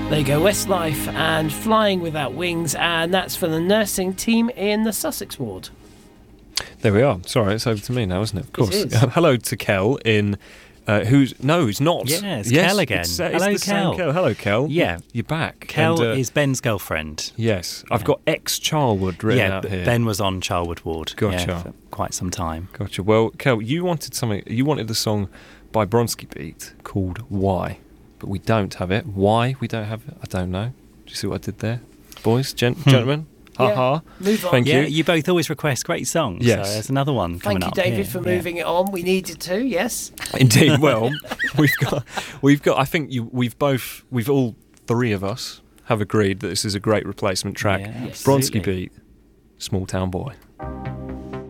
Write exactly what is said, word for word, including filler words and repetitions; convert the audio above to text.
There you go, Westlife and Flying Without Wings, and that's for the nursing team in the Sussex ward. There we are. Sorry, it's over to me now, isn't it? Of course. It is. Hello to Kel in... Uh, who's no, who's not? Yeah, it's yes, Kel again. It's, uh, it's Hello, the same Kel. Kel. Hello, Kel. Yeah. You're back. Kel And, uh, is Ben's girlfriend. Yes. I've Yeah. got ex-Charwood written yeah, out but here. Ben was on Charwood Ward. Gotcha. Yeah, for quite some time. Gotcha. Well, Kel, you wanted something. You wanted the song by Bronski Beat called Why, but we don't have it. Why we don't have it, I don't know. Do you see what I did there? Boys, gent- Hmm. gentlemen? Ha Yeah. ha. Move on. Thank Yeah, you. you both always request great songs. Yes. So there's another one coming Thank you, up David, here. for Yeah. moving it on. We needed to, yes. Indeed. Well, we've got, we've got. I think you, we've both, we've all three of us have agreed that this is a great replacement track. Yeah, Bronski absolutely. Beat, Small Town Boy.